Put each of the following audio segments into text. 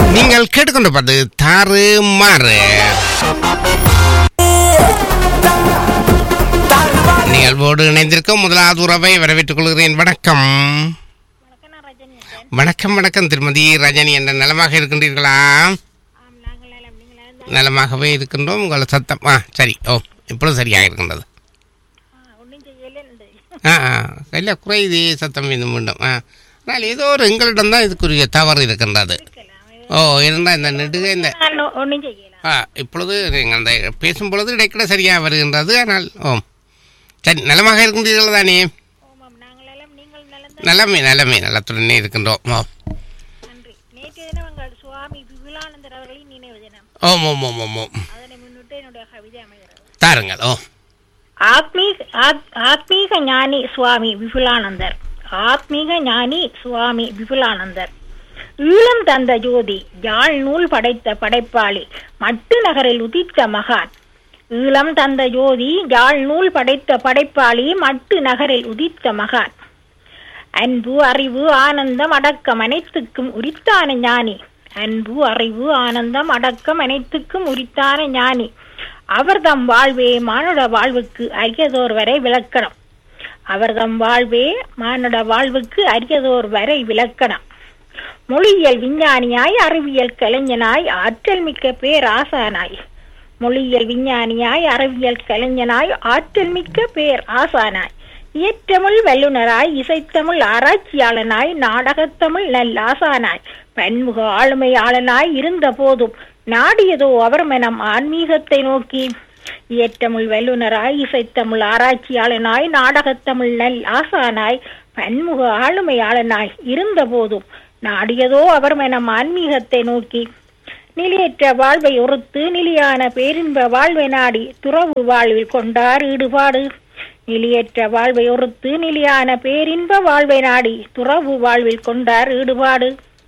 நீங்கள் கேட்டுக்கொண்டிருப்பது தாறு மாறு நிகழ்வோடு இணைந்திருக்கும் முதலாவது உறவை வரவேற்றுக் கொள்கிறேன். வணக்கம். வணக்கம் வணக்கம் திருமதி ரஜினி என்ற நலமாக இருக்கின்றீர்களா? நலமாகவே இருக்கின்றோம். உங்கள் சத்தம் சரி. இப்பொழுது சரியாக இருக்கின்றது. இல்லை குறையுது சத்தம் மீண்டும் மீண்டும். ஆனால் ஏதோ ஒரு எங்களிடம் தான் இதுக்குரிய தவறு இருக்கின்றது. இருந்தால் இந்த நெடுக இந்த இப்பொழுது நீங்கள் அந்த பேசும் பொழுது இடைக்கிட சரியாக வருகின்றது. ஆனால் சரி நலமாக இருக்கின்றீர்கள் தானே? நலத்துடனே இருக்கின்றோம். தாருங்கள். ஆத்மீக ஞானி சுவாமி விபுலானந்தர். ஆத்மீக ஞானி சுவாமி விபுலானந்தர் ஈழம் தந்த ஜோதி, யாழ் நூல் படைத்த படைப்பாளி, மட்டு நகரில் உதித்த மகான். ஈழம் தந்த ஜோதி, யாழ் நூல் படைத்த படைப்பாளி, மட்டு நகரில் உதித்த மகான். அன்பு அறிவு ஆனந்தம் அடக்கம் அனைத்துக்கும் உரித்தான ஞானி. அன்பு அறிவு ஆனந்தம் அடக்கம் அனைத்துக்கும் உரித்தான ஞானி. அவர்தம் வாழ்வே மானுட வாழ்வுக்கு அரியதோர் வரை விளக்கணம். அவர்தம் வாழ்வே மானுட வாழ்வுக்கு அரியதோர் வரை விளக்கணம். மொழியியல் விஞ்ஞானியாய், அறிவியல் கலைஞனாய், ஆற்றல் மிக்க பேராசானாய். மொழியியல் விஞ்ஞானியாய், அறிவியல் கலைஞனாய், ஆற்றல் மிக்க பேர் ஆசானாய். இயற்றமிழ் வல்லுநராய், இசைத்தமிழ் ஆராய்ச்சியாளனாய், நாடகத்தமிழ் நல்லாசானாய், பன்முக ஆளுமையாளனாய் இருந்த போதும் நாடியதோ அவர் மனம் ஆன்மீகத்தை நோக்கி. இயற்றமிழ் வல்லுநராய், இசைத்தமிழ் ஆராய்ச்சியாளனாய், நாடகத்தமிழ் நல் ஆசானாய், பன்முக ஆளுமையாளனாய் இருந்த போதும் நாடியதோ அவர் மனம் ஆன்மீகத்தை நோக்கி. நிலையற்ற வாழ்வை ஒருத்து நிலையான பேரின்ப வாழ்வை நாடி துறவு வாழ்வில் கொண்டார் ஈடுபாடு. நிலையற்ற வாழ்வை ஒருத்து நிலையான பேரின்ப வாழ்வை நாடி துறவு வாழ்வில் கொண்டார் ஈடுபாடு.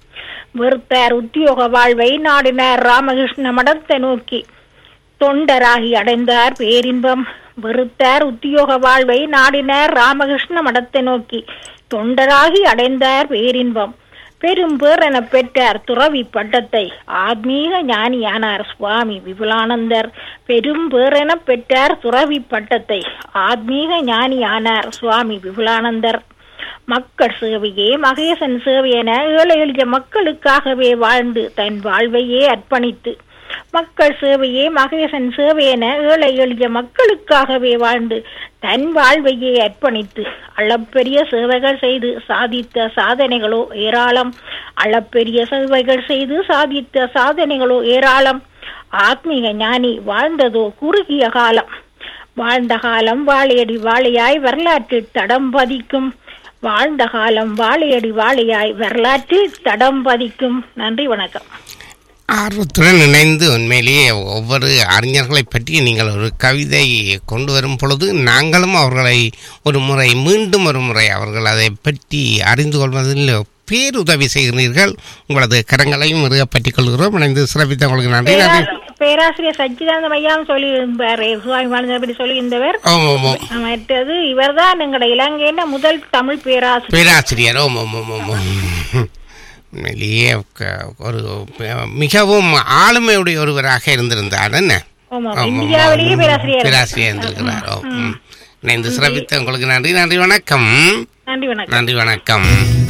வெறுத்தார் உத்தியோக வாழ்வை நாடினார் ராமகிருஷ்ண மடத்தை நோக்கி தொண்டராகி அடைந்தார் பேரின்பம். வெறுத்தார் உத்தியோக வாழ்வை நாடினார் ராமகிருஷ்ண மடத்தை நோக்கி தொண்டராகி அடைந்தார் பேரின்பம். பெரும் பேரென பெற்றார் துறவி பட்டத்தை, ஆத்மீக ஞானியானார் சுவாமி விபுலானந்தர். பெரும் பேரென பெற்றார் துறவி பட்டத்தை, ஆத்மீக ஞானியானார் சுவாமி விபுலானந்தர். மக்கள் சேவையே மகேசன் சேவையென ஏழை எளிய மக்களுக்காகவே வாழ்ந்து தன் வாழ்வையே அர்ப்பணித்து. மக்கள் சேவையே மகேசன் சேவையென ஏழை எளிய மக்களுக்காகவே வாழ்ந்து தன் வாழ்வையே அர்ப்பணித்து அளப்பெரிய சேவைகள் செய்து சாதித்த சாதனைகளோ ஏராளம். அளப்பெரிய சேவைகள் செய்து சாதித்த சாதனைகளோ ஏராளம். ஆத்மீக ஞானி வாழ்ந்ததோ குறுகிய காலம். வாழ்ந்த காலம் வாழையடி வாழையாய் வரலாற்றில் தடம் பதிக்கும். வாழ்ந்த காலம் வாழையடி வாழையாய் வரலாற்றில் தடம் பதிக்கும். நன்றி, வணக்கம். ஆர்வத்துடன் இணைந்து உண்மையிலேயே ஒவ்வொரு அறிஞர்களை பற்றி நீங்கள் ஒரு கவிதை கொண்டு வரும் பொழுது நாங்களும் அவர்களை மீண்டும் ஒரு முறை அவர்கள் அதை பற்றி அறிந்து கொள்வதில் பேருதவி செய்கிறீர்கள். உங்களது கரங்களையும் பற்றிக் கொள்கிறோம். இணைந்து சிறப்பித்த உங்களுக்கு நன்றி. பேராசிரியர் சச்சிதானந்த ஐயாவும் சொல்லியிருந்தார், சுவாமி பற்றி சொல்லியிருந்தவர். மற்றது இவர் தான் எங்களோட இலங்கையில முதல் தமிழ் பேராசிரியர். உண்மையிலேயே ஒரு மிகவும் ஆளுமையுடைய ஒருவராக இருந்திருந்தார். இந்தியாவிலேயே பேராசிரியர் இருந்திருக்கிறாரோ. இணைந்து சிறப்பித்த உங்களுக்கு நன்றி. நன்றி, வணக்கம். நன்றி, வணக்கம்.